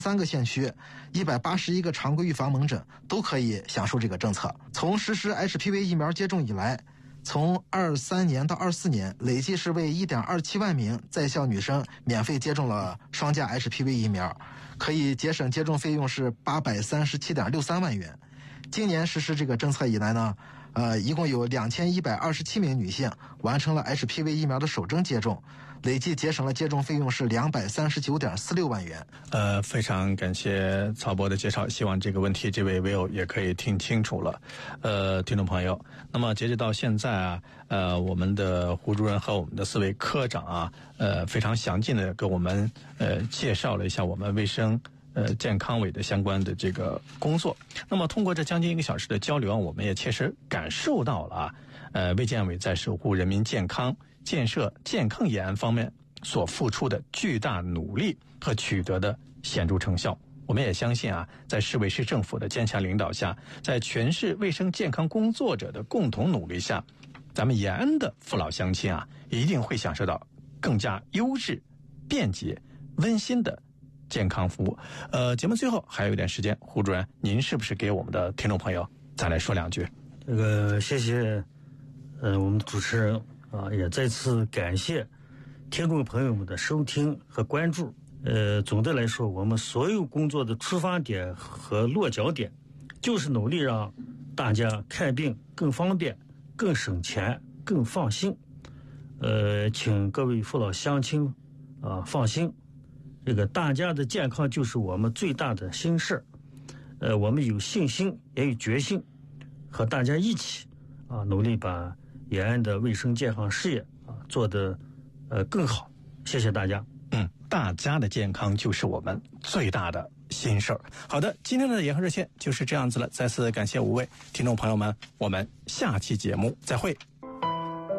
3个县区181个常规预防门诊都可以享受这个政策。从实施 HPV 疫苗接种以来，从23年到24年，累计是为1.27万名在校女生免费接种了双价 HPV 疫苗，可以节省接种费用是837.63万元。今年实施这个政策以来呢，一共有2127名女性完成了 HPV 疫苗的首针接种，累计节省了接种费用是239.46万元。 非常感谢曹博的介绍，希望这个问题这位微友也可以听清楚了。听众朋友，那么截止到现在啊，我们的胡主任和我们的4位科长啊，非常详尽的给我们介绍了一下我们卫生健康委的相关的这个工作。那么通过这将近1个小时的交流，我们也切实感受到了卫健委在守护人民健康、建设健康延安方面所付出的巨大努力和取得的显著成效。我们也相信在市委市政府的坚强领导下，在全市卫生健康工作者的共同努力下，咱们延安的父老乡亲一定会享受到更加优质、便捷、温馨的健康服务。节目最后还有一点时间，胡主任，您是不是给我们的听众朋友再来说2句？ 谢谢我们的主持人也再次感谢听众朋友们的收听和关注。总的来说，我们所有工作的出发点和落脚点就是努力让大家看病更方便、更省钱、更放心。请各位父老乡亲放心，这个大家的健康就是我们最大的心事。我们有信心也有决心，和大家一起努力把延安的卫生健康事业做得更好。谢谢大家。 大家的健康就是我们最大的心事儿。好的，今天的延安热线就是这样子了。再次感谢5位听众朋友们，我们下期节目再会。